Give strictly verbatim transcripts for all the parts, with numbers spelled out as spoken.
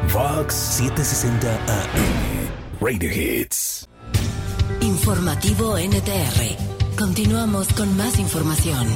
Fox setecientos sesenta A M. Radio Hits. Informativo N T R. Continuamos con más información.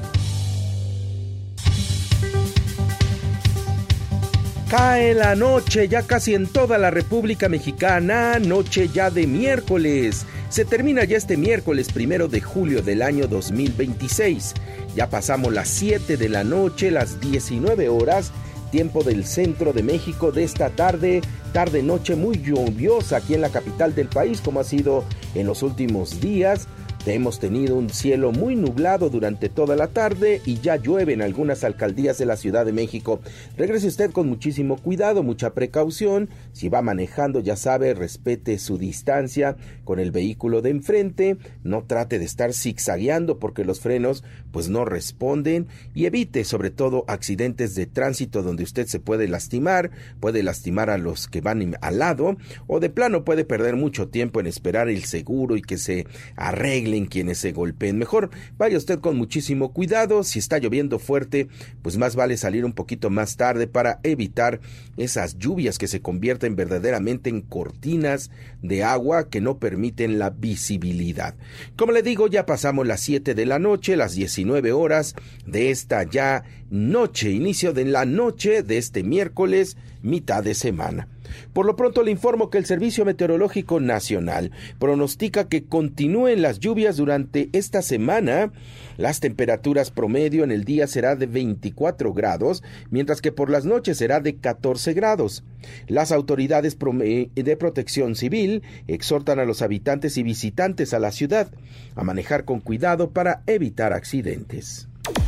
Cae la noche ya casi en toda la República Mexicana, noche ya de miércoles. Se termina ya este miércoles primero de julio del año dos mil veintiséis. Ya pasamos las siete de la noche, las diecinueve horas, tiempo del centro de México de esta tarde, tarde-noche muy lluviosa aquí en la capital del país, como ha sido en los últimos días. Hemos tenido un cielo muy nublado durante toda la tarde y ya llueve en algunas alcaldías de la Ciudad de México. Regrese usted con muchísimo cuidado, mucha precaución. Si va manejando, ya sabe, respete su distancia con el vehículo de enfrente. No trate de estar zigzagueando porque los frenos pues no responden. Y evite sobre todo accidentes de tránsito donde usted se puede lastimar, puede lastimar a los que van al lado o de plano puede perder mucho tiempo en esperar el seguro y que se arregle en quienes se golpeen. Mejor vaya usted con muchísimo cuidado. Si está lloviendo fuerte, pues más vale salir un poquito más tarde para evitar esas lluvias que se convierten verdaderamente en cortinas de agua que no permiten la visibilidad. Como le digo, ya pasamos las siete de la noche, las diecinueve horas de esta ya noche, inicio de la noche de este miércoles, mitad de semana. Por lo pronto le informo que el Servicio Meteorológico Nacional pronostica que continúen las lluvias durante esta semana. Las temperaturas promedio en el día será de veinticuatro grados, mientras que por las noches será de catorce grados. Las autoridades de protección civil exhortan a los habitantes y visitantes a la ciudad a manejar con cuidado para evitar accidentes.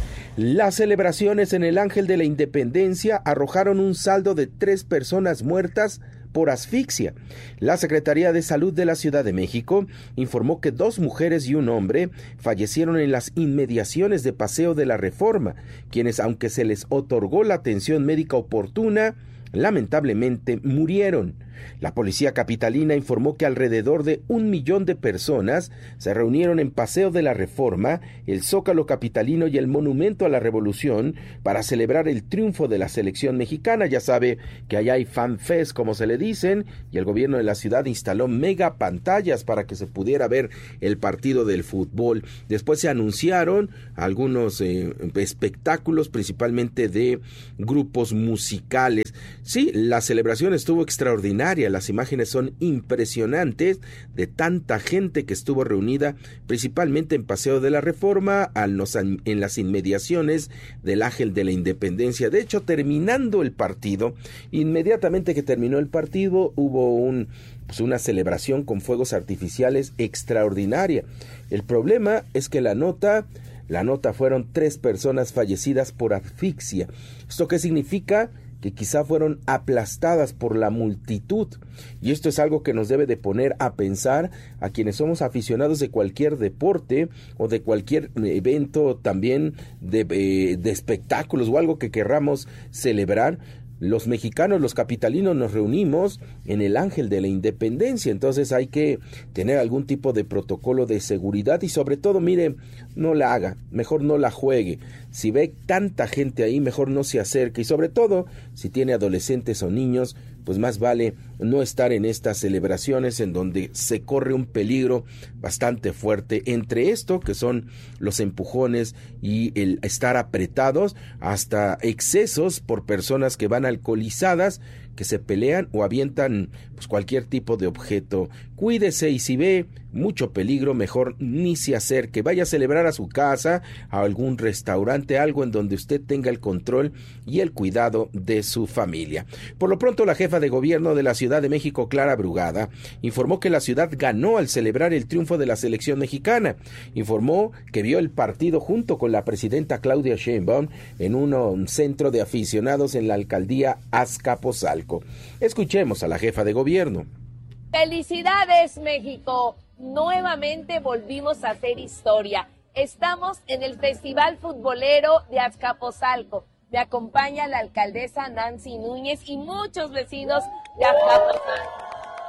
Las celebraciones en el Ángel de la Independencia arrojaron un saldo de tres personas muertas por asfixia. La Secretaría de Salud de la Ciudad de México informó que dos mujeres y un hombre fallecieron en las inmediaciones de Paseo de la Reforma, quienes, aunque se les otorgó la atención médica oportuna, lamentablemente murieron. La policía capitalina informó que alrededor de un millón de personas se reunieron en Paseo de la Reforma, el Zócalo capitalino y el Monumento a la Revolución para celebrar el triunfo de la selección mexicana. Ya sabe que allá hay fanfest, como se le dicen, y el gobierno de la ciudad instaló mega pantallas para que se pudiera ver el partido del fútbol. Después se anunciaron algunos eh, espectáculos, principalmente de grupos musicales. Sí, la celebración estuvo extraordinaria. Las imágenes son impresionantes de tanta gente que estuvo reunida principalmente en Paseo de la Reforma, en las inmediaciones del Ángel de la Independencia. De hecho, terminando el partido, inmediatamente que terminó el partido, hubo un, pues una celebración con fuegos artificiales extraordinaria. El problema es que la nota... La nota fueron tres personas fallecidas por asfixia. ¿Esto qué significa? Que quizá fueron aplastadas por la multitud, y esto es algo que nos debe de poner a pensar a quienes somos aficionados de cualquier deporte o de cualquier evento también de, eh, de espectáculos o algo que querramos celebrar. Los mexicanos, los capitalinos nos reunimos en el Ángel de la Independencia, entonces hay que tener algún tipo de protocolo de seguridad y sobre todo, mire, no la haga, mejor no la juegue. Si ve tanta gente ahí, mejor no se acerque y sobre todo, si tiene adolescentes o niños, pues más vale no estar en estas celebraciones en donde se corre un peligro bastante fuerte entre esto, que son los empujones y el estar apretados, hasta excesos por personas que van alcoholizadas, que se pelean o avientan pues cualquier tipo de objeto. Cuídese y si ve mucho peligro, mejor ni se acerque. Vaya a celebrar a su casa, a algún restaurante, algo en donde usted tenga el control y el cuidado de su familia. Por lo pronto, la jefa de gobierno de la Ciudad de México, Clara Brugada, informó que la ciudad ganó al celebrar el triunfo de la selección mexicana. Informó que vio el partido junto con la presidenta Claudia Sheinbaum en un centro de aficionados en la alcaldía Azcapotzalco. Escuchemos a la jefa de gobierno. ¡Felicidades, México! Nuevamente volvimos a hacer historia. Estamos en el Festival Futbolero de Azcapotzalco. Me acompaña la alcaldesa Nancy Núñez y muchos vecinos de Azcapotzalco.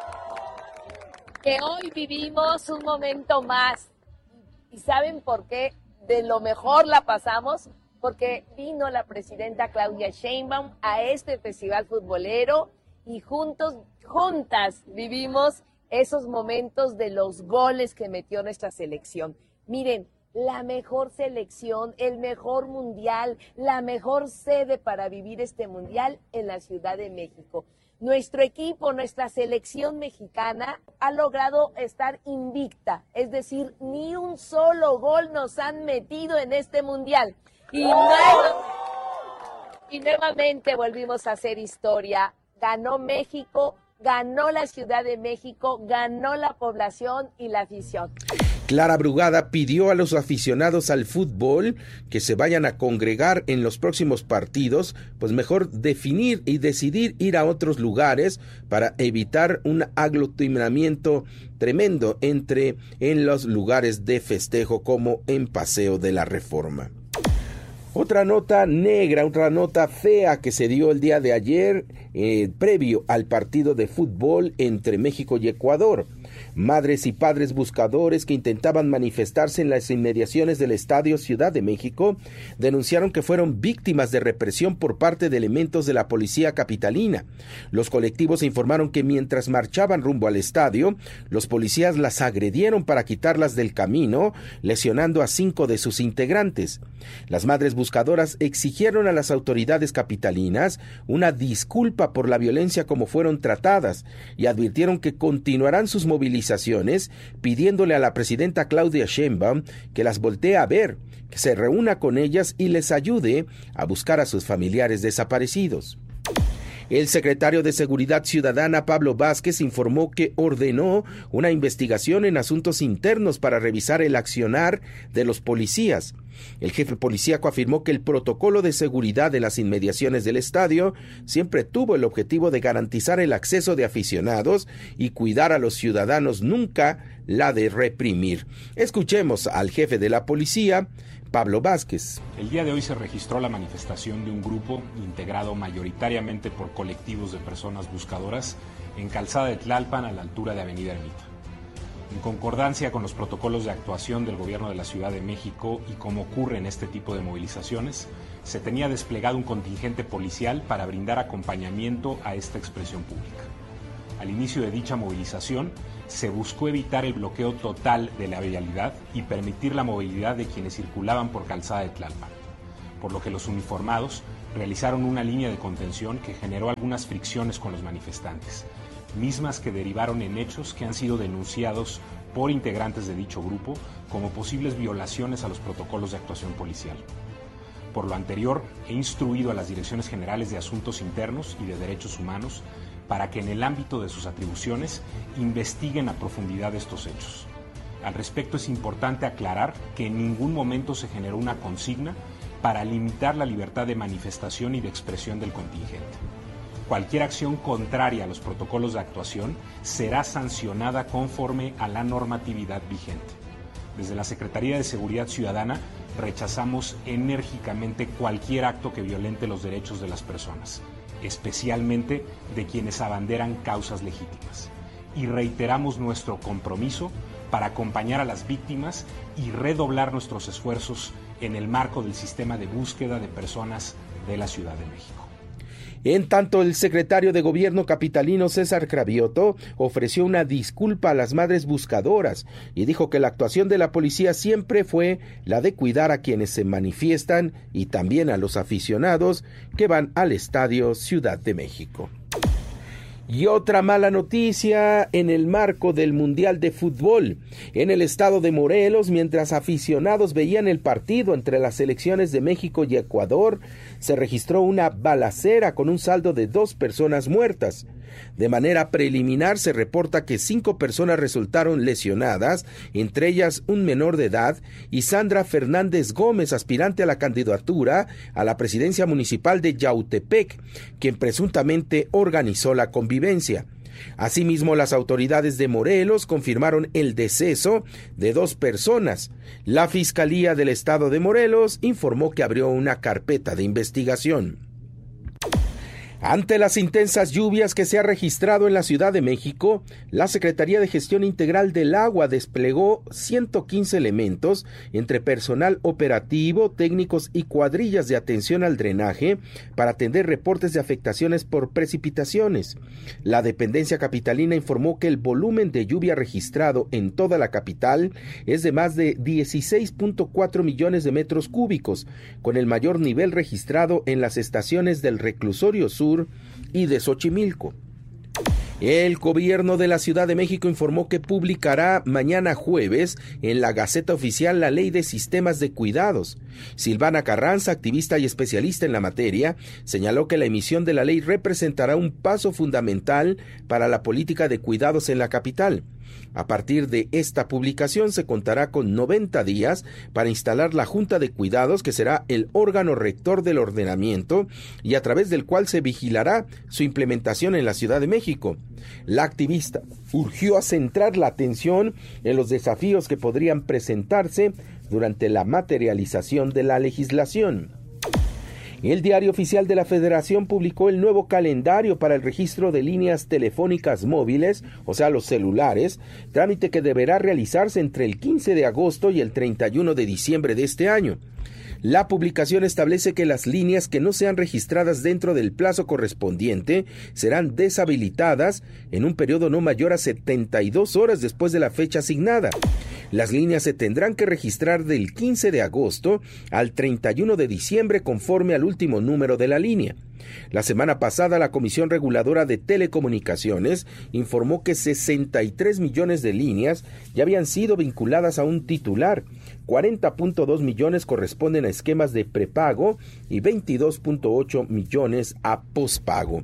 Que hoy vivimos un momento más. ¿Y saben por qué? De lo mejor la pasamos, porque vino la presidenta Claudia Sheinbaum a este Festival Futbolero y juntos, juntas vivimos esos momentos de los goles que metió nuestra selección. Miren, la mejor selección, el mejor mundial, la mejor sede para vivir este mundial en la Ciudad de México. Nuestro equipo, nuestra selección mexicana ha logrado estar invicta, es decir, ni un solo gol nos han metido en este mundial. Y, nuevo, y nuevamente volvimos a hacer historia. Ganó México, ganó la Ciudad de México, ganó la población y la afición. Clara Brugada pidió a los aficionados al fútbol que se vayan a congregar en los próximos partidos, pues mejor definir y decidir ir a otros lugares para evitar un aglutinamiento tremendo entre en los lugares de festejo como en Paseo de la Reforma. Otra nota negra, otra nota fea que se dio el día de ayer, eh, previo al partido de fútbol entre México y Ecuador. Madres y padres buscadores que intentaban manifestarse en las inmediaciones del Estadio Ciudad de México denunciaron que fueron víctimas de represión por parte de elementos de la policía capitalina. Los colectivos informaron que mientras marchaban rumbo al estadio, los policías las agredieron para quitarlas del camino, lesionando a cinco de sus integrantes. Las madres buscadoras exigieron a las autoridades capitalinas una disculpa por la violencia como fueron tratadas y advirtieron que continuarán sus movilizaciones pidiéndole a la presidenta Claudia Sheinbaum que las voltee a ver, que se reúna con ellas y les ayude a buscar a sus familiares desaparecidos. El secretario de Seguridad Ciudadana, Pablo Vázquez, informó que ordenó una investigación en asuntos internos para revisar el accionar de los policías. El jefe policíaco afirmó que el protocolo de seguridad de las inmediaciones del estadio siempre tuvo el objetivo de garantizar el acceso de aficionados y cuidar a los ciudadanos, nunca la de reprimir. Escuchemos al jefe de la policía, Pablo Vázquez. El día de hoy se registró la manifestación de un grupo integrado mayoritariamente por colectivos de personas buscadoras en Calzada de Tlalpan, a la altura de Avenida Ermita. En concordancia con los protocolos de actuación del Gobierno de la Ciudad de México y como ocurre en este tipo de movilizaciones, se tenía desplegado un contingente policial para brindar acompañamiento a esta expresión pública. Al inicio de dicha movilización, se buscó evitar el bloqueo total de la vialidad y permitir la movilidad de quienes circulaban por Calzada de Tlalpan, por lo que los uniformados realizaron una línea de contención que generó algunas fricciones con los manifestantes, mismas que derivaron en hechos que han sido denunciados por integrantes de dicho grupo como posibles violaciones a los protocolos de actuación policial. Por lo anterior, he instruido a las Direcciones Generales de Asuntos Internos y de Derechos Humanos para que en el ámbito de sus atribuciones investiguen a profundidad estos hechos. Al respecto, es importante aclarar que en ningún momento se generó una consigna para limitar la libertad de manifestación y de expresión del contingente. Cualquier acción contraria a los protocolos de actuación será sancionada conforme a la normatividad vigente. Desde la Secretaría de Seguridad Ciudadana rechazamos enérgicamente cualquier acto que violente los derechos de las personas, especialmente de quienes abanderan causas legítimas. Y reiteramos nuestro compromiso para acompañar a las víctimas y redoblar nuestros esfuerzos en el marco del sistema de búsqueda de personas de la Ciudad de México. En tanto, el secretario de Gobierno capitalino César Cravioto ofreció una disculpa a las madres buscadoras y dijo que la actuación de la policía siempre fue la de cuidar a quienes se manifiestan y también a los aficionados que van al Estadio Ciudad de México. Y otra mala noticia en el marco del Mundial de Fútbol. En el estado de Morelos, mientras aficionados veían el partido entre las selecciones de México y Ecuador, se registró una balacera con un saldo de dos personas muertas. De manera preliminar se reporta que cinco personas resultaron lesionadas, entre ellas un menor de edad y Sandra Fernández Gómez, aspirante a la candidatura a la presidencia municipal de Yautepec, quien presuntamente organizó la convivencia. Asimismo, las autoridades de Morelos confirmaron el deceso de dos personas. La Fiscalía del Estado de Morelos informó que abrió una carpeta de investigación. Ante las intensas lluvias que se ha registrado en la Ciudad de México, la Secretaría de Gestión Integral del Agua desplegó ciento quince elementos entre personal operativo, técnicos y cuadrillas de atención al drenaje para atender reportes de afectaciones por precipitaciones. La dependencia capitalina informó que el volumen de lluvia registrado en toda la capital es de más de dieciséis punto cuatro millones de metros cúbicos, con el mayor nivel registrado en las estaciones del Reclusorio Sur y de Xochimilco. El gobierno de la Ciudad de México informó que publicará mañana jueves en la Gaceta Oficial la Ley de Sistemas de Cuidados. Silvana Carranza, activista y especialista en la materia, señaló que la emisión de la ley representará un paso fundamental para la política de cuidados en la capital. A partir de esta publicación se contará con noventa días para instalar la Junta de Cuidados, que será el órgano rector del ordenamiento y a través del cual se vigilará su implementación en la Ciudad de México. La activista urgió a centrar la atención en los desafíos que podrían presentarse durante la materialización de la legislación. El Diario Oficial de la Federación publicó el nuevo calendario para el registro de líneas telefónicas móviles, o sea, los celulares, trámite que deberá realizarse entre el quince de agosto y el treinta y uno de diciembre de este año. La publicación establece que las líneas que no sean registradas dentro del plazo correspondiente serán deshabilitadas en un periodo no mayor a setenta y dos horas después de la fecha asignada. Las líneas se tendrán que registrar del quince de agosto al treinta y uno de diciembre conforme al último número de la línea. La semana pasada, la Comisión Reguladora de Telecomunicaciones informó que sesenta y tres millones de líneas ya habían sido vinculadas a un titular, cuarenta punto dos millones corresponden a esquemas de prepago y veintidós punto ocho millones a pospago.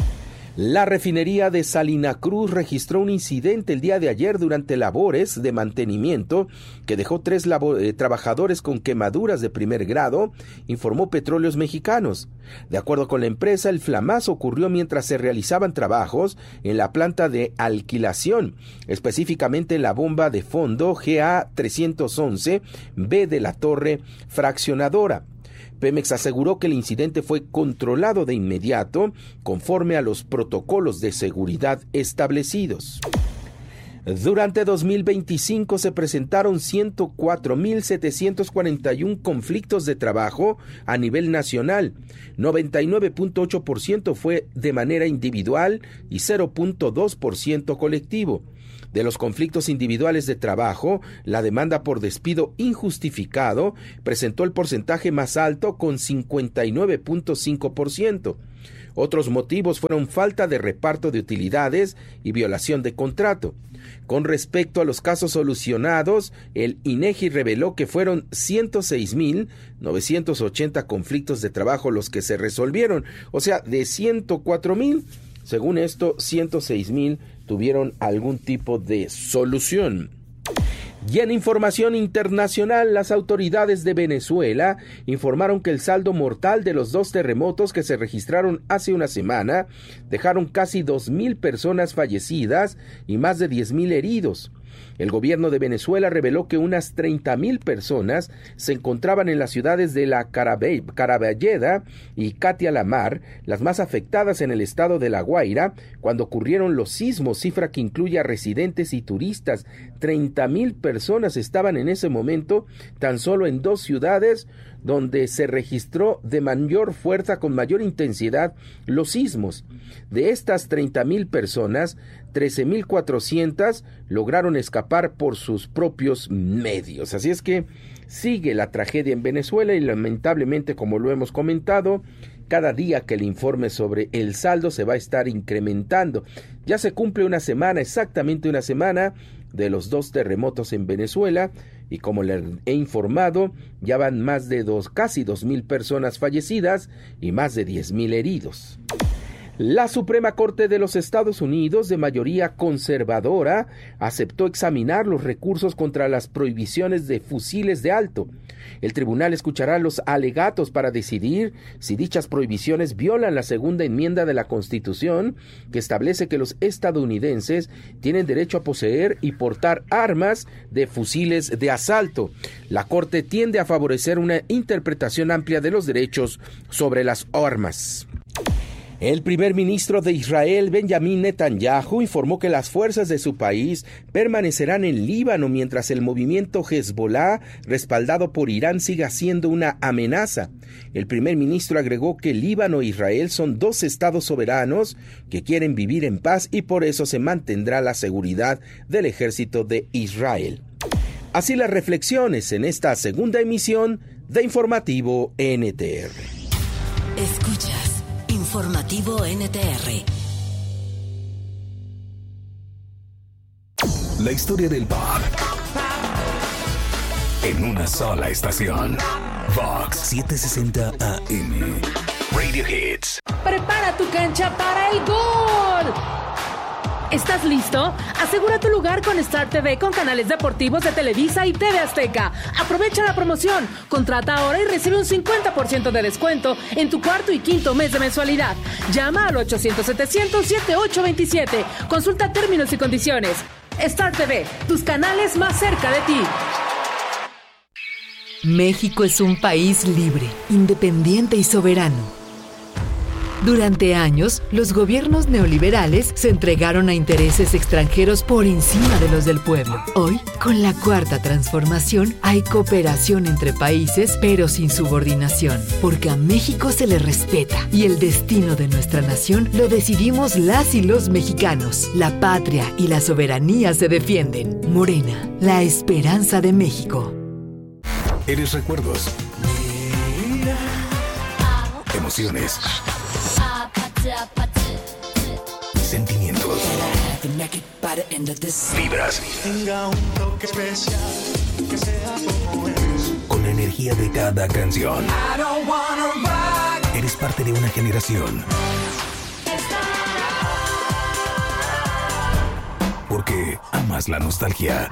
La refinería de Salina Cruz registró un incidente el día de ayer durante labores de mantenimiento que dejó tres labo- eh, trabajadores con quemaduras de primer grado, informó Petróleos Mexicanos. De acuerdo con la empresa, el flamazo ocurrió mientras se realizaban trabajos en la planta de alquilación, específicamente en la bomba de fondo G A trescientos once B de la torre fraccionadora. Pemex aseguró que el incidente fue controlado de inmediato conforme a los protocolos de seguridad establecidos. Durante dos mil veinticinco se presentaron ciento cuatro mil setecientos cuarenta y uno conflictos de trabajo a nivel nacional. noventa y nueve punto ocho por ciento fue de manera individual y cero punto dos por ciento colectivo. De los conflictos individuales de trabajo, la demanda por despido injustificado presentó el porcentaje más alto con cincuenta y nueve punto cinco por ciento. Otros motivos fueron falta de reparto de utilidades y violación de contrato. Con respecto a los casos solucionados, el INEGI reveló que fueron ciento seis mil novecientos ochenta conflictos de trabajo los que se resolvieron, o sea, de ciento cuatro mil, según esto, ciento seis mil tuvieron algún tipo de solución. Y en información internacional, las autoridades de Venezuela informaron que el saldo mortal de los dos terremotos que se registraron hace una semana dejaron casi dos mil personas fallecidas y más de diez mil heridos. El gobierno de Venezuela reveló que unas treinta mil personas se encontraban en las ciudades de La Carabe- Caraballeda y Catia-la-Mar, las más afectadas en el estado de La Guaira, cuando ocurrieron los sismos, cifra que incluye a residentes y turistas. treinta mil personas estaban en ese momento tan solo en dos ciudades donde se registró de mayor fuerza, con mayor intensidad, los sismos. De estas treinta mil personas, trece mil cuatrocientas lograron escapar por sus propios medios. Así es que sigue la tragedia en Venezuela y lamentablemente, como lo hemos comentado, cada día que el informe sobre el saldo se va a estar incrementando. Ya se cumple una semana, exactamente una semana, de los dos terremotos en Venezuela, y como les he informado, ya van más de dos, casi dos mil personas fallecidas y más de diez mil heridos. La Suprema Corte de los Estados Unidos, de mayoría conservadora, aceptó examinar los recursos contra las prohibiciones de fusiles de alto. El tribunal escuchará los alegatos para decidir si dichas prohibiciones violan la segunda enmienda de la Constitución, que establece que los estadounidenses tienen derecho a poseer y portar armas de fusiles de asalto. La Corte tiende a favorecer una interpretación amplia de los derechos sobre las armas. El primer ministro de Israel, Benjamín Netanyahu, informó que las fuerzas de su país permanecerán en Líbano mientras el movimiento Hezbollah, respaldado por Irán, siga siendo una amenaza. El primer ministro agregó que Líbano e Israel son dos estados soberanos que quieren vivir en paz y por eso se mantendrá la seguridad del ejército de Israel. Así las reflexiones en esta segunda emisión de Informativo N T R. Escuchas Informativo N T R. La historia del pop en una sola estación. Vox setecientos sesenta A M. Radio Hits. Prepara tu cancha para el gol. ¿Estás listo? Asegura tu lugar con Star T V con canales deportivos de Televisa y T V Azteca. Aprovecha la promoción. Contrata ahora y recibe un cincuenta por ciento de descuento en tu cuarto y quinto mes de mensualidad. Llama al ochocientos setecientos setenta y ocho veintisiete. Consulta términos y condiciones. Star T V, tus canales más cerca de ti. México es un país libre, independiente y soberano. Durante años, los gobiernos neoliberales se entregaron a intereses extranjeros por encima de los del pueblo. Hoy, con la Cuarta Transformación, hay cooperación entre países, pero sin subordinación, porque a México se le respeta y el destino de nuestra nación lo decidimos las y los mexicanos. La patria y la soberanía se defienden. Morena, la esperanza de México. Eres recuerdos, emociones, sentimientos, vibras, con la energía de cada canción. Eres parte de una generación, porque amas la nostalgia.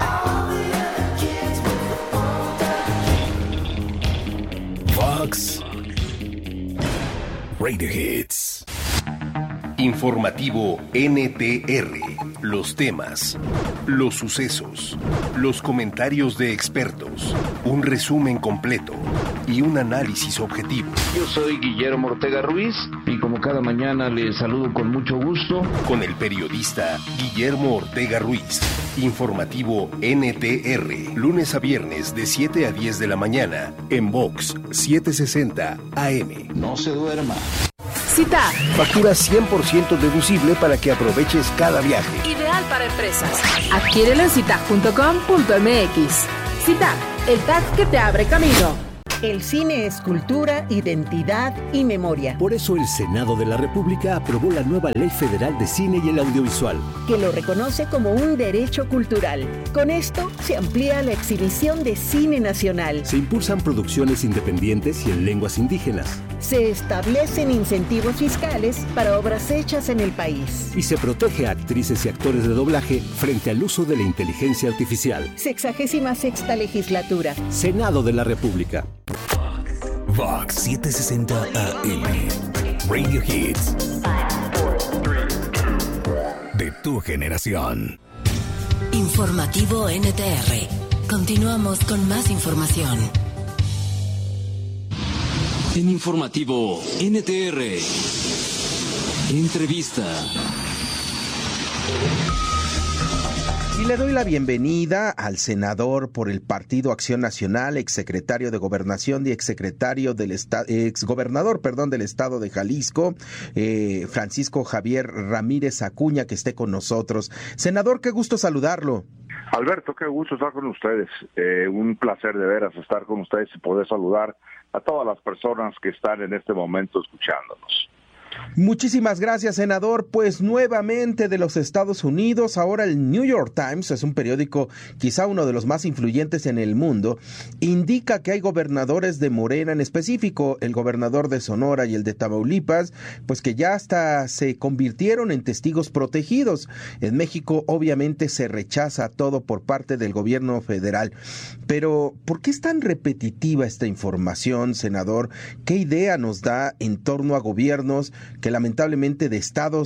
Vox Radio Hits. Informativo N T R. Los temas, los sucesos, los comentarios de expertos, un resumen completo y un análisis objetivo. Yo soy Guillermo Ortega Ruiz y como cada mañana les saludo con mucho gusto. Con el periodista Guillermo Ortega Ruiz. Informativo N T R. Lunes a viernes de siete a diez de la mañana en Vox setecientos sesenta A M. No se duerma. Cita. Factura cien por ciento deducible para que aproveches cada viaje. Ideal para empresas. Adquiérelo en cita punto com punto m x. Cita, el tag que te abre camino. El cine es cultura, identidad y memoria. Por eso el Senado de la República aprobó la nueva Ley Federal de Cine y el Audiovisual, que lo reconoce como un derecho cultural. Con esto se amplía la exhibición de cine nacional. Se impulsan producciones independientes y en lenguas indígenas. Se establecen incentivos fiscales para obras hechas en el país. Y se protege a actrices y actores de doblaje frente al uso de la inteligencia artificial. Sexagésima sexta legislatura. Senado de la República. Vox setecientos sesenta A M. Radio Hits. De tu generación. Informativo N T R. Continuamos con más información. En Informativo N T R. Entrevista. Y le doy la bienvenida al senador por el Partido Acción Nacional, exsecretario de Gobernación y exsecretario del estado, exgobernador, perdón, del estado de Jalisco, eh, Francisco Javier Ramírez Acuña, que esté con nosotros. Senador, qué gusto saludarlo. Alberto, qué gusto estar con ustedes. Eh, un placer de veras estar con ustedes y poder saludar a todas las personas que están en este momento escuchándonos. Muchísimas gracias, senador. Pues nuevamente de los Estados Unidos, ahora el New York Times, es un periódico quizá uno de los más influyentes en el mundo, indica que hay gobernadores de Morena, en específico el gobernador de Sonora y el de Tamaulipas, pues que ya hasta se convirtieron en testigos protegidos. En México obviamente se rechaza todo por parte del gobierno federal. Pero, ¿por qué es tan repetitiva esta información, senador? ¿Qué idea nos da en torno a gobiernos que lamentablemente de estados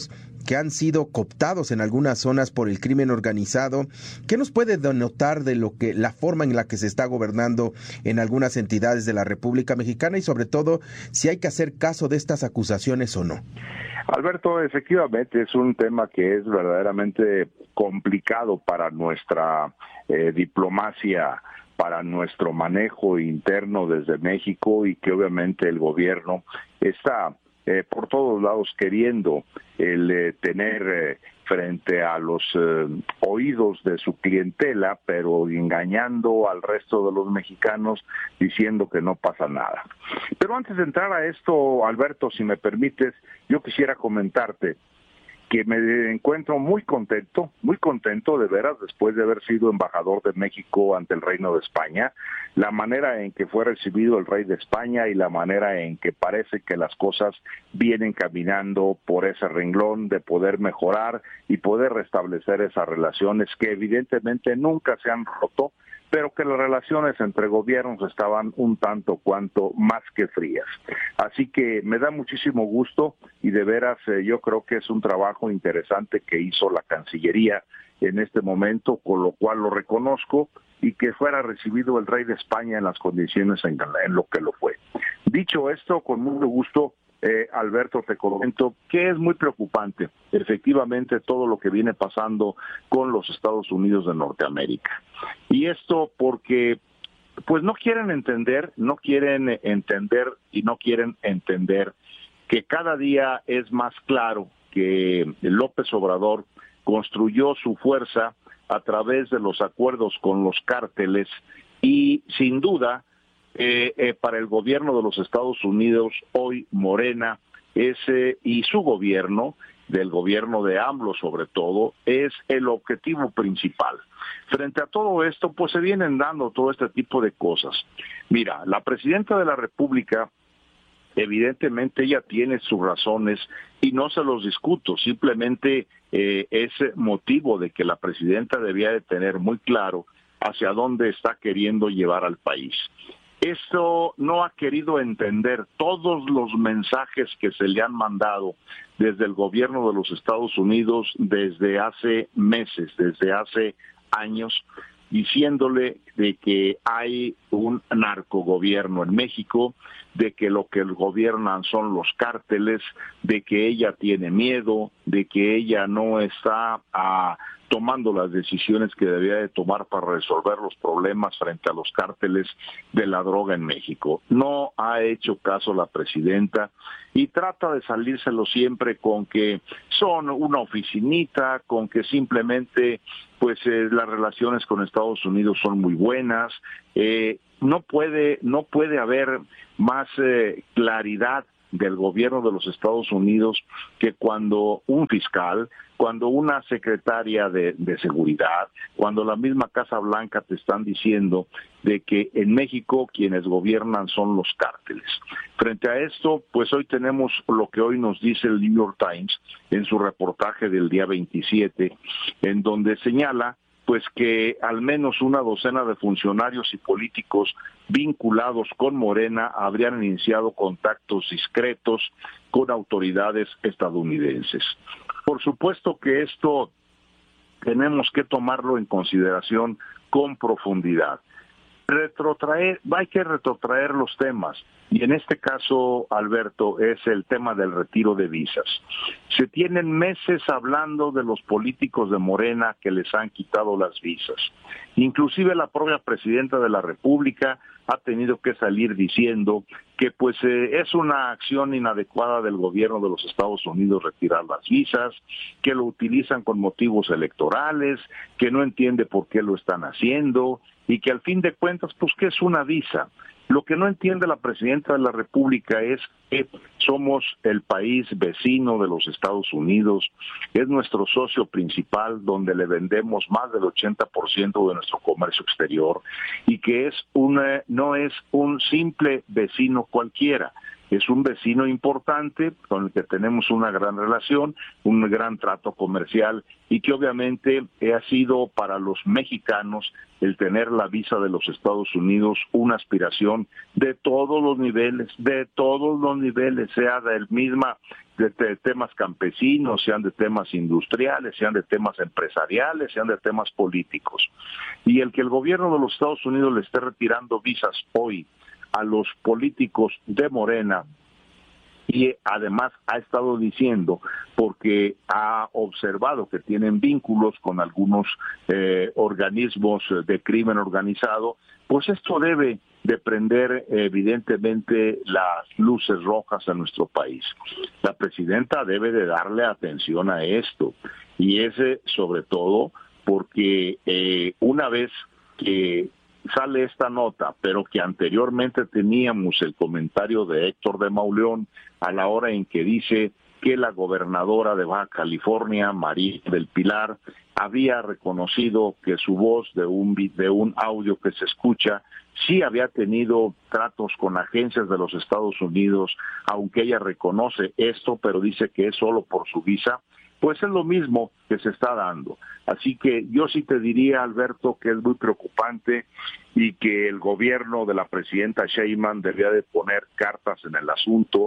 que han sido cooptados en algunas zonas por el crimen organizado. ¿Qué nos puede denotar de lo que la forma en la que se está gobernando en algunas entidades de la República Mexicana y sobre todo si hay que hacer caso de estas acusaciones o no? Alberto, efectivamente es un tema que es verdaderamente complicado para nuestra eh, diplomacia, para nuestro manejo interno desde México, y que obviamente el gobierno está eh, por todos lados queriendo el eh, tener eh, frente a los eh, oídos de su clientela, pero engañando al resto de los mexicanos diciendo que no pasa nada. Pero antes de entrar a esto, Alberto, si me permites, yo quisiera comentarte que me encuentro muy contento, muy contento de veras, después de haber sido embajador de México ante el Reino de España, la manera en que fue recibido el Rey de España y la manera en que parece que las cosas vienen caminando por ese renglón de poder mejorar y poder restablecer esas relaciones que evidentemente nunca se han roto, pero que las relaciones entre gobiernos estaban un tanto cuanto más que frías. Así que me da muchísimo gusto y de veras eh, yo creo que es un trabajo interesante que hizo la Cancillería en este momento, con lo cual lo reconozco, y que fuera recibido el Rey de España en las condiciones en, en lo que lo fue. Dicho esto, con mucho gusto, Eh, Alberto, te comento que es muy preocupante, efectivamente, todo lo que viene pasando con los Estados Unidos de Norteamérica. Y esto porque, pues no quieren entender, no quieren entender y no quieren entender que cada día es más claro que López Obrador construyó su fuerza a través de los acuerdos con los cárteles y, sin duda, Eh, eh, para el gobierno de los Estados Unidos, hoy Morena, es, eh, y su gobierno, del gobierno de AMLO sobre todo, es el objetivo principal. Frente a todo esto, pues se vienen dando todo este tipo de cosas. Mira, la presidenta de la República, evidentemente ella tiene sus razones y no se los discuto, simplemente eh, es motivo de que la presidenta debía de tener muy claro hacia dónde está queriendo llevar al país. Esto no ha querido entender todos los mensajes que se le han mandado desde el gobierno de los Estados Unidos desde hace meses, desde hace años, diciéndole de que hay un narcogobierno en México, de que lo que gobiernan son los cárteles, de que ella tiene miedo, de que ella no está a tomando las decisiones que debía de tomar para resolver los problemas frente a los cárteles de la droga en México. No ha hecho caso la presidenta y trata de salírselo siempre con que son una oficinita, con que simplemente pues eh, las relaciones con Estados Unidos son muy buenas. Eh, no puede, no puede haber más eh, claridad del gobierno de los Estados Unidos que cuando un fiscal, cuando una secretaria de, de seguridad, cuando la misma Casa Blanca te están diciendo de que en México quienes gobiernan son los cárteles. Frente a esto, pues hoy tenemos lo que hoy nos dice el New York Times en su reportaje del día veintisiete, en donde señala pues que al menos una docena de funcionarios y políticos vinculados con Morena habrían iniciado contactos discretos con autoridades estadounidenses. Por supuesto que esto tenemos que tomarlo en consideración con profundidad. Retrotraer, hay que retrotraer los temas, y en este caso, Alberto, es el tema del retiro de visas. Se tienen meses hablando de los políticos de Morena que les han quitado las visas. Inclusive la propia presidenta de la República ha tenido que salir diciendo que pues eh, es una acción inadecuada del gobierno de los Estados Unidos retirar las visas, que lo utilizan con motivos electorales, que no entiende por qué lo están haciendo, y que al fin de cuentas, pues, ¿qué es una visa? Lo que no entiende la presidenta de la República es que somos el país vecino de los Estados Unidos, es nuestro socio principal, donde le vendemos más del ochenta por ciento de nuestro comercio exterior, y que es una, no es un simple vecino cualquiera, Es un vecino importante con el que tenemos una gran relación, un gran trato comercial y que obviamente ha sido para los mexicanos el tener la visa de los Estados Unidos una aspiración de todos los niveles, de todos los niveles, sea del misma de, de temas campesinos, sean de temas industriales, sean de temas empresariales, sean de temas políticos. Y el que el gobierno de los Estados Unidos le esté retirando visas hoy a los políticos de Morena, y además ha estado diciendo, porque ha observado que tienen vínculos con algunos eh, organismos de crimen organizado, pues esto debe de prender evidentemente las luces rojas a nuestro país. La presidenta debe de darle atención a esto, y ese sobre todo porque eh, una vez que sale esta nota, pero que anteriormente teníamos el comentario de Héctor de Mauleón a la hora en que dice que la gobernadora de Baja California, María del Pilar, había reconocido que su voz de un, de un audio que se escucha sí había tenido tratos con agencias de los Estados Unidos, aunque ella reconoce esto, pero dice que es solo por su visa. Pues es lo mismo que se está dando. Así que yo sí te diría, Alberto, que es muy preocupante y que el gobierno de la presidenta Sheinbaum debería de poner cartas en el asunto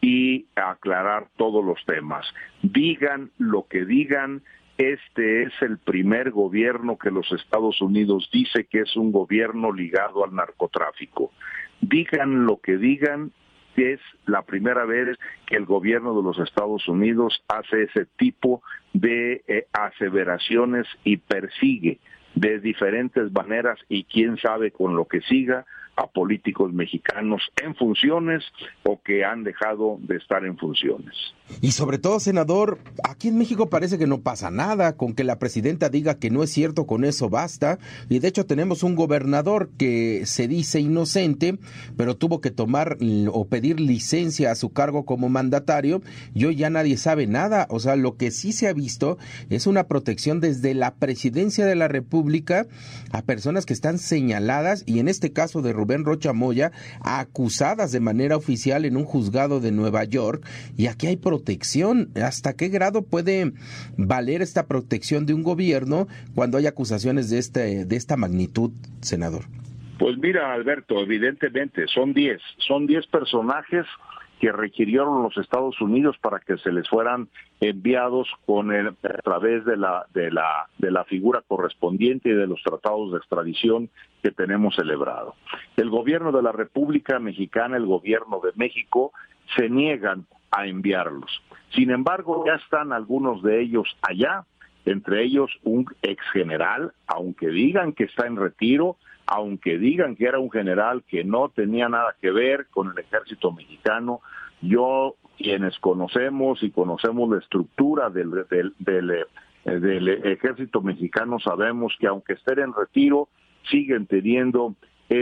y aclarar todos los temas. Digan lo que digan, este es el primer gobierno que los Estados Unidos dice que es un gobierno ligado al narcotráfico. Digan lo que digan, es la primera vez que el gobierno de los Estados Unidos hace ese tipo de eh, aseveraciones y persigue de diferentes maneras, y quién sabe con lo que siga, a políticos mexicanos en funciones o que han dejado de estar en funciones. Y sobre todo, senador, aquí en México parece que no pasa nada, con que la presidenta diga que no es cierto, con eso basta, y de hecho tenemos un gobernador que se dice inocente, pero tuvo que tomar o pedir licencia a su cargo como mandatario, y hoy ya nadie sabe nada. O sea, lo que sí se ha visto es una protección desde la presidencia de la República a personas que están señaladas, y en este caso de Rubén Rocha Moya, acusadas de manera oficial en un juzgado de Nueva York, y aquí hay protección. ¿Hasta qué grado puede valer esta protección de un gobierno cuando hay acusaciones de este de esta magnitud, senador? Pues mira, Alberto, evidentemente son diez, son diez personajes que requirieron los Estados Unidos para que se les fueran enviados con el, a través de la de la de la figura correspondiente y de los tratados de extradición que tenemos celebrado. El gobierno de la República Mexicana, el gobierno de México, se niegan a enviarlos. Sin embargo, ya están algunos de ellos allá, entre ellos un exgeneral, aunque digan que está en retiro, aunque digan que era un general que no tenía nada que ver con el ejército mexicano. Yo, quienes conocemos y conocemos la estructura del, del, del, del ejército mexicano, sabemos que aunque estén en retiro, siguen teniendo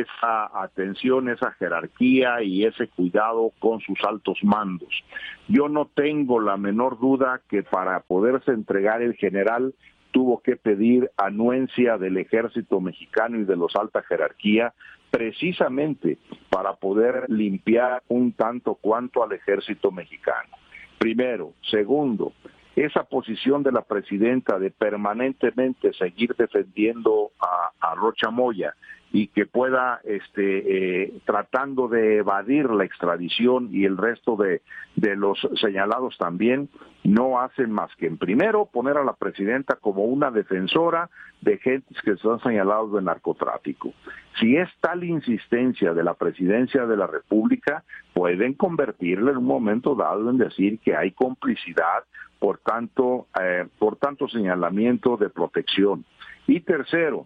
esa atención, esa jerarquía y ese cuidado con sus altos mandos. Yo no tengo la menor duda que para poderse entregar el general tuvo que pedir anuencia del ejército mexicano y de los alta jerarquía, precisamente para poder limpiar un tanto cuanto al ejército mexicano. Primero. Segundo, esa posición de la presidenta de permanentemente seguir defendiendo a, a Rocha Moya y que pueda, este, eh, tratando de evadir la extradición y el resto de, de los señalados también, no hacen más que, en primero, poner a la presidenta como una defensora de gentes que son señalados de narcotráfico. Si es tal insistencia de la presidencia de la República, pueden convertirla en un momento dado en decir que hay complicidad por tanto, eh, por tanto señalamiento de protección. Y tercero,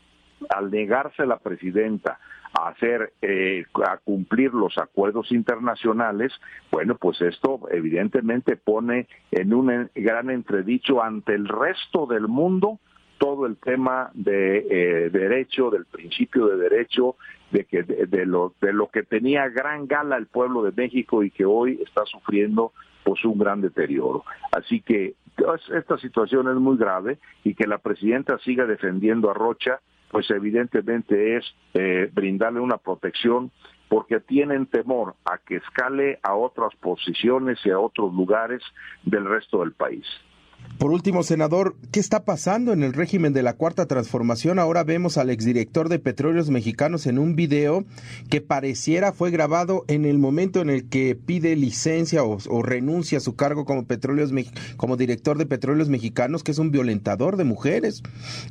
al negarse la presidenta a hacer, eh, a cumplir los acuerdos internacionales, bueno, pues esto evidentemente pone en un gran entredicho ante el resto del mundo todo el tema de eh, derecho, del principio de derecho, de que de, de lo de lo que tenía gran gala el pueblo de México y que hoy está sufriendo pues un gran deterioro. Así que esta situación es muy grave, y que la presidenta siga defendiendo a Rocha, pues evidentemente es eh, brindarle una protección porque tienen temor a que escale a otras posiciones y a otros lugares del resto del país. Por último, senador, ¿qué está pasando en el régimen de la Cuarta Transformación? Ahora vemos al exdirector de Petróleos Mexicanos en un video que pareciera fue grabado en el momento en el que pide licencia o, o renuncia a su cargo como Petróleos como director de Petróleos Mexicanos, que es un violentador de mujeres.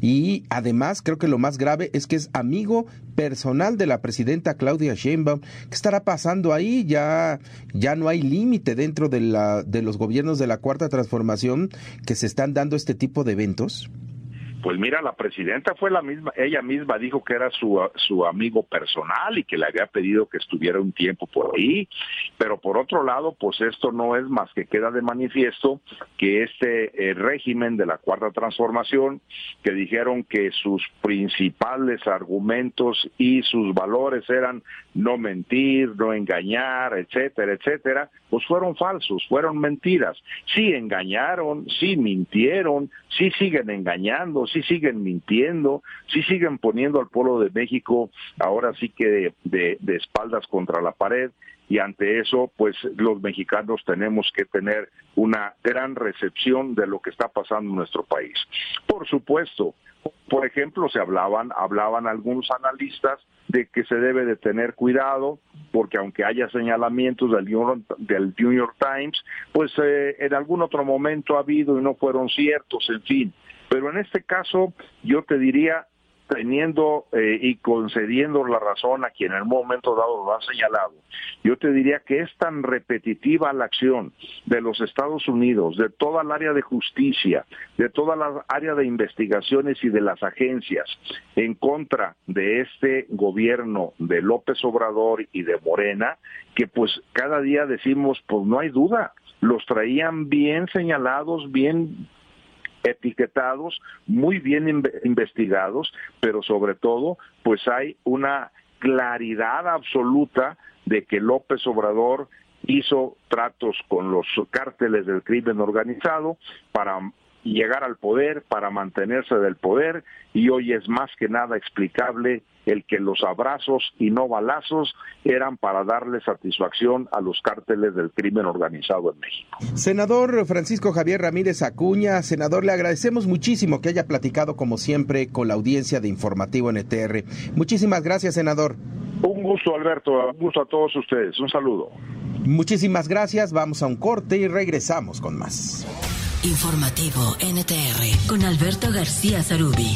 Y además, creo que lo más grave es que es amigo personal de la presidenta Claudia Sheinbaum. ¿Qué estará pasando ahí? Ya, ya no hay límite dentro de, la, de los gobiernos de la Cuarta Transformación que se están dando este tipo de eventos. Pues mira, la presidenta fue la misma, ella misma dijo que era su, su amigo personal y que le había pedido que estuviera un tiempo por ahí, pero por otro lado, pues esto no es más que queda de manifiesto que este eh, régimen de la Cuarta Transformación, que dijeron que sus principales argumentos y sus valores eran no mentir, no engañar, etcétera, etcétera, pues fueron falsos, fueron mentiras. Sí engañaron, sí mintieron, sí siguen engañando, sí siguen mintiendo, sí siguen poniendo al pueblo de México ahora sí que de, de, de espaldas contra la pared, y ante eso pues los mexicanos tenemos que tener una gran recepción de lo que está pasando en nuestro país. Por supuesto, por ejemplo, se hablaban, hablaban algunos analistas de que se debe de tener cuidado, porque aunque haya señalamientos del New York, del New York Times, pues eh, en algún otro momento ha habido y no fueron ciertos, en fin. Pero en este caso, yo te diría, teniendo eh, y concediendo la razón a quien en un momento dado lo ha señalado, yo te diría que es tan repetitiva la acción de los Estados Unidos, de toda el área de justicia, de toda la área de investigaciones y de las agencias en contra de este gobierno de López Obrador y de Morena, que pues cada día decimos, pues no hay duda, los traían bien señalados, bien etiquetados, muy bien investigados, pero sobre todo, pues hay una claridad absoluta de que López Obrador hizo tratos con los cárteles del crimen organizado para llegar al poder, para mantenerse del poder, y hoy es más que nada explicable el que los abrazos y no balazos eran para darle satisfacción a los cárteles del crimen organizado en México. Senador Francisco Javier Ramírez Acuña, senador, le agradecemos muchísimo que haya platicado como siempre con la audiencia de Informativo N T R. Muchísimas gracias, senador. Un gusto, Alberto, un gusto a todos ustedes, un saludo. Muchísimas gracias, vamos a un corte y regresamos con más. Informativo N T R con Alberto García Zarubi.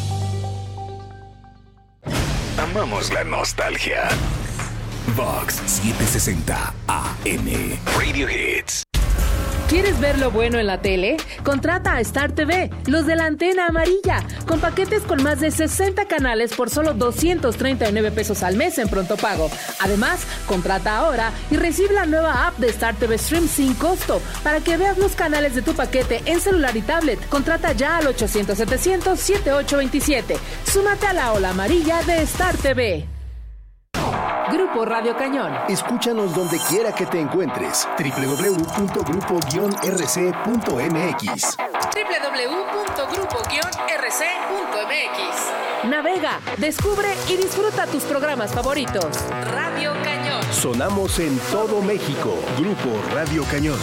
Amamos la nostalgia. Vox setecientos sesenta A M Radio Hits. ¿Quieres ver lo bueno en la tele? Contrata a Star T V, los de la antena amarilla, con paquetes con más de sesenta canales por solo doscientos treinta y nueve pesos al mes en pronto pago. Además, contrata ahora y recibe la nueva app de Star T V Stream sin costo para que veas los canales de tu paquete en celular y tablet. Contrata ya al ochocientos setecientos setenta y ocho veintisiete. Súmate a la ola amarilla de Star T V. Grupo Radio Cañón. Escúchanos donde quiera que te encuentres. doble u doble u doble u punto grupo guion r c punto m x. doble u doble u doble u punto grupo guion r c punto m x. Navega, descubre y disfruta tus programas favoritos. Radio Cañón. Sonamos en todo México. Grupo Radio Cañón.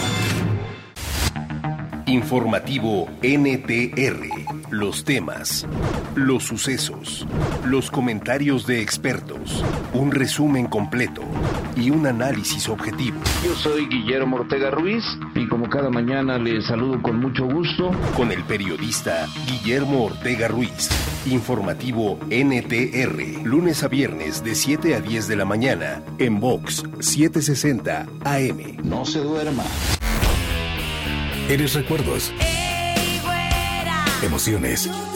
Informativo N T R. Los temas, los sucesos, los comentarios de expertos, un resumen completo y un análisis objetivo. Yo soy Guillermo Ortega Ruiz y como cada mañana les saludo con mucho gusto. Con el periodista Guillermo Ortega Ruiz. Informativo N T R. Lunes a viernes de siete a diez de la mañana en Vox setecientos sesenta A M. No se duerma. Eres recuerdos, emociones,